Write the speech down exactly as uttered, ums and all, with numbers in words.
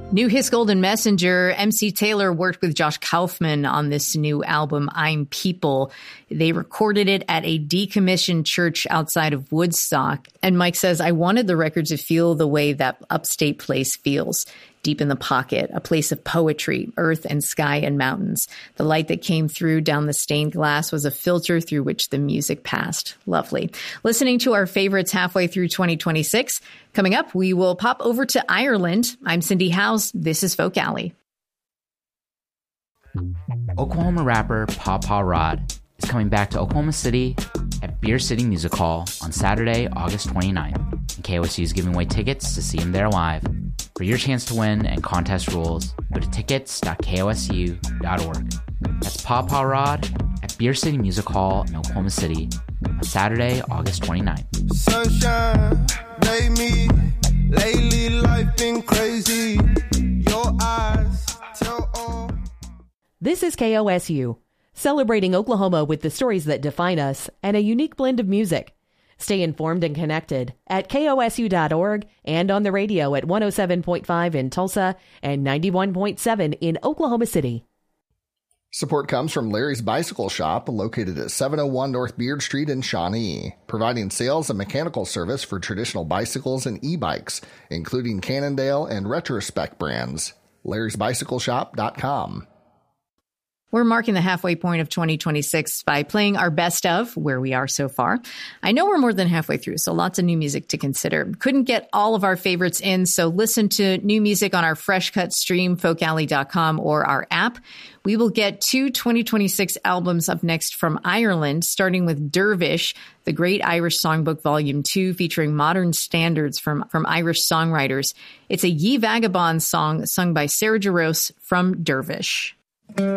New His Golden Messenger, M C Taylor worked with Josh Kaufman on this new album, I'm People. They recorded it at a decommissioned church outside of Woodstock. And Mike says, I wanted the record to feel the way that Upstate Place feels. Deep in the pocket, a place of poetry, earth and sky and mountains. The light that came through down the stained glass was a filter through which the music passed. Lovely. Listening to our favorites halfway through twenty twenty-six. Coming up, we will pop over to Ireland. I'm Cindy Howes. This is Folk Alley. Oklahoma rapper Pawpaw Rod is coming back to Oklahoma City at Beer City Music Hall on Saturday, August twenty-ninth. And K O S U is giving away tickets to see him there live. For your chance to win and contest rules, go to tickets dot k o s u dot org. That's Pawpaw Rod at Beer City Music Hall in Oklahoma City on Saturday, August twenty-ninth. Sunshine, they me. Lately life been crazy. Your eyes tell all. This is K O S U, celebrating Oklahoma with the stories that define us and a unique blend of music. Stay informed and connected at k o s u dot org and on the radio at one oh seven point five in Tulsa and ninety-one point seven in Oklahoma City. Support comes from Larry's Bicycle Shop, located at seven oh one North Beard Street in Shawnee, providing sales and mechanical service for traditional bicycles and e-bikes, including Cannondale and Retrospect brands. larrys bicycle shop dot com. We're marking the halfway point of twenty twenty-six by playing our best of where we are so far. I know we're more than halfway through, so lots of new music to consider. Couldn't get all of our favorites in, so listen to new music on our Fresh Cut stream, folk alley dot com, or our app. We will get two twenty twenty-six albums up next from Ireland, starting with Dervish, the Great Irish Songbook Volume two, featuring modern standards from, from Irish songwriters. It's a Ye Vagabond song sung by Sarah Jarosz from Dervish.